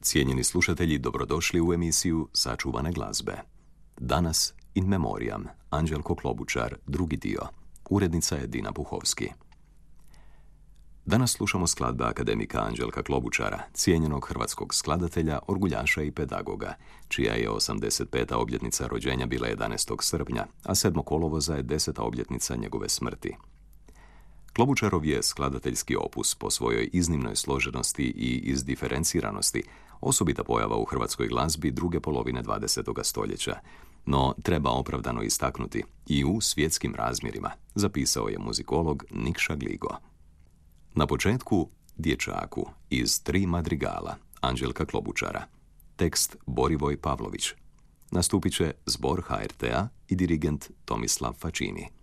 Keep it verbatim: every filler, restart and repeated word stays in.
Cijenjeni slušatelji, dobrodošli u emisiju Sačuvane glazbe. Danas In Memoriam, Anđelko Klobučar, drugi dio. Urednica je Dina Puhovski. Danas slušamo skladbe akademika Anđelka Klobučara, cijenjenog hrvatskog skladatelja, orguljaša i pedagoga, čija je osamdeset peta obljetnica rođenja bila jedanaestog srpnja, a sedmog kolovoza je deseta obljetnica njegove smrti. Klobučarov je skladateljski opus po svojoj iznimnoj složenosti i izdiferenciranosti osobita pojava u hrvatskoj glazbi druge polovine dvadesetog stoljeća, no treba opravdano istaknuti i u svjetskim razmjerima, zapisao je muzikolog Nikša Gligo. Na početku Dječaku iz Tri madrigala Anđelka Klobučara, tekst Borivoj Pavlović. Nastupit će zbor H R T-a i dirigent Tomislav Facini.